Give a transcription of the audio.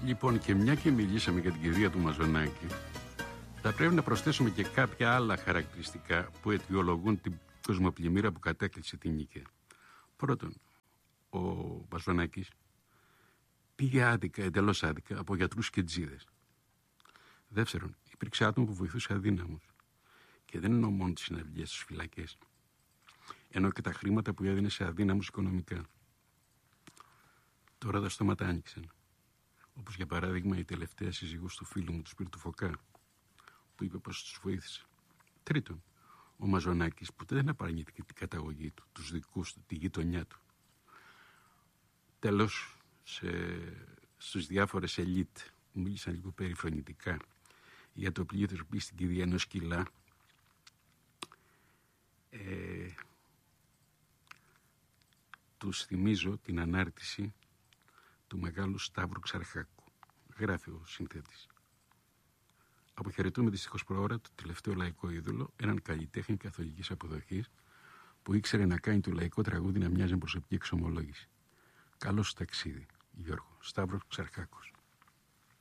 Λοιπόν, και μια και μιλήσαμε για την κηδεία του Μαζονάκη, θα πρέπει να προσθέσουμε και κάποια άλλα χαρακτηριστικά που αιτιολογούν την κοσμοπλημμύρα που κατέκλυσε την νίκη. Πρώτον, ο Μαζονάκης πήγε άδικα, εντελώς άδικα, από γιατρούς και τζίδες. Δεύτερον, υπήρξε άτομο που βοηθούσε αδύναμους. Και δεν εννοώ μόνο τις συναυλίες στις φυλακές. Ενώ και τα χρήματα που έδινε σε αδύναμους οικονομικά. Τώρα τα στόματα άνοιξαν. Όπως για παράδειγμα η τελευταία σύζυγος του φίλου μου, του Σπύρου του Φωκά, που είπε πως τους βοήθησε. Τρίτον, ο Μαζονάκης που δεν απαρνήθηκε την καταγωγή του, τους δικούς του, τη γειτονιά του. Τέλος, στους διάφορες ελίτ που μίλησαν λίγο περιφρονητικά για το πλήθος που πήγε στην κηδεία ενός κιλά, τους θυμίζω την ανάρτηση του μεγάλου Σταύρου Ξαρχάκου. Γράφει ο συνθέτης. Αποχαιρετούμε δυστυχώς προώρα το τελευταίο λαϊκό είδωλο, έναν καλλιτέχνη καθολικής αποδοχής που ήξερε να κάνει το λαϊκό τραγούδι να μοιάζει με προσωπική εξομολόγηση. Καλό σου ταξίδι, Γιώργο. Σταύρος Ξαρχάκος.